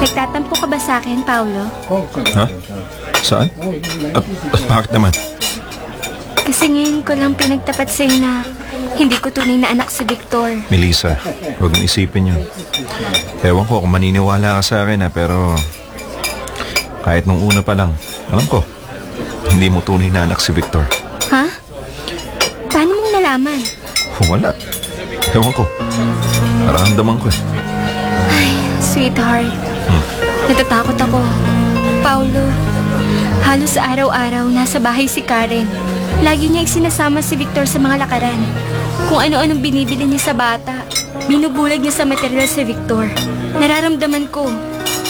Nagtatampo ka ba sa akin, Paolo? Ha? Saan? Bakit naman? Kasi ngayon ko lang pinagtapat sa'yo na hindi ko tunay na anak si Victor. Melissa, huwag mong isipin yun. Ewan ko kung maniniwala ka sa akin pero kahit nung una pa lang, alam ko, hindi mo tunay na anak si Victor. Ha? Paano mong nalaman? Wala. Ewan ko. Nararamdaman ko eh. Ay, sweetheart. Natatakot ako. Paolo, halos araw-araw nasa bahay si Karen. Lagi niya isinasama si Victor sa mga lakaran. Kung ano-anong binibili niya sa bata, binubulag niya sa material si Victor. Nararamdaman ko,